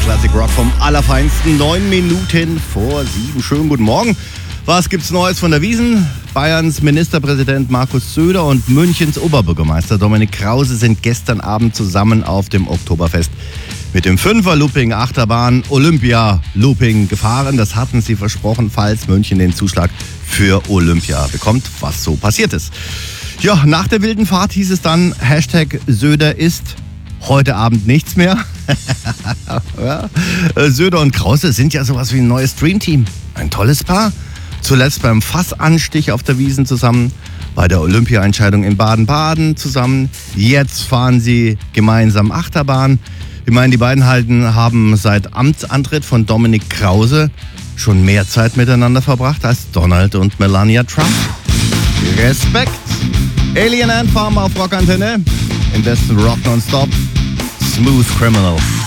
Classic Rock vom Allerfeinsten. 9 Minuten vor 7. Schönen guten Morgen. Was gibt's Neues von der Wiesn? Bayerns Ministerpräsident Markus Söder und Münchens Oberbürgermeister Dominik Krause sind gestern Abend zusammen auf dem Oktoberfest mit dem 5er Looping Achterbahn Olympia Looping gefahren. Das hatten sie versprochen, falls München den Zuschlag für Olympia bekommt, was so passiert ist. Ja, nach der wilden Fahrt hieß es dann, #Söder ist heute Abend nichts mehr. Ja. Söder und Krause sind ja sowas wie ein neues Dreamteam. Ein tolles Paar. Zuletzt beim Fassanstich auf der Wiesn zusammen, bei der Olympia-Entscheidung in Baden-Baden zusammen. Jetzt fahren sie gemeinsam Achterbahn. Ich meine, die beiden haben seit Amtsantritt von Dominik Krause schon mehr Zeit miteinander verbracht als Donald und Melania Trump. Respekt! Alien Ant Farm auf Rockantenne. Im besten Rock nonstop. Smooth Criminal.